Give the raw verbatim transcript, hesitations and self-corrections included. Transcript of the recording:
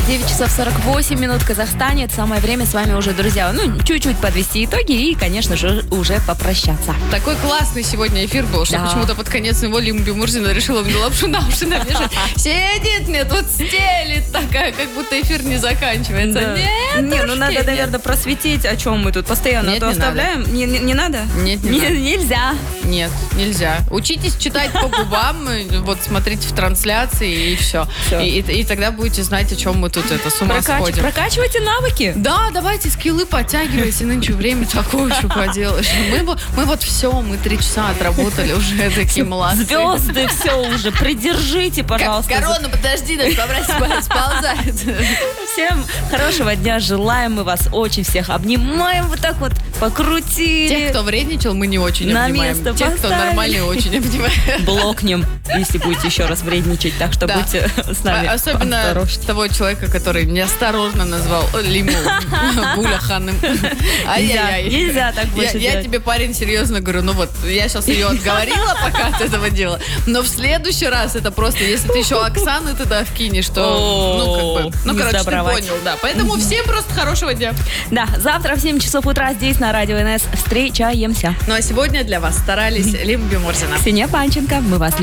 девять часов сорок восемь минут в Казахстане. Это самое время с вами уже, друзья, ну, чуть-чуть подвести итоги и, конечно же, уже попрощаться. Такой классный сегодня эфир был, что Да. почему-то под конец его Лима Бимурзина решила мне лапшу на уши навешать. Сидит мне тут стелит такая, как будто эфир не заканчивается. Да. Нет, Не, ну надо, нет. наверное, просветить, о чем мы тут постоянно Нет, а то не оставляем. Не, не, не надо? Нет, не надо. Нельзя. Нет, нельзя. Учитесь читать по губам, вот смотрите в трансляции и все. Всё. И, и- и тогда будете знать, о чем мы тут это с ума Прокач- сходим. Прокачивайте навыки. Да, давайте скиллы подтягивайте, нынче время такое, что поделаешь. Мы, вот- мы вот все, мы три часа отработали уже такие молодцы. Звезды, все уже. Придержите, пожалуйста. Корона, подожди, да, побрать сползает. Всем хорошего дня. Желаем мы вас очень всех. Обнимаем вот так вот. Покрутили. Тех, кто вредничал, мы не очень На обнимаем. место Тех, кто поставили. нормальный, очень обнимаем. Блокнем, если будете еще раз вредничать. Так что Да. будьте с нами А- Особенно осторожны. того человека, который неосторожно назвал Лиму Буляханым. Ай-яй-яй. Нельзя, нельзя так Я, больше я делать. тебе, парень, серьезно говорю, ну вот, я сейчас ее отговорила пока от этого дела, но в следующий раз это просто, если ты еще Оксаны туда вкинешь, то, ну, как бы, ну, не короче, ты сдобровать. понял, да. Поэтому всем просто хорошего дня. Да, завтра в семь часов утра здесь на Радио эн эс встречаемся. Ну, а сегодня для вас старались Лима Бимурзина. Ксения Панченко, мы вас любим.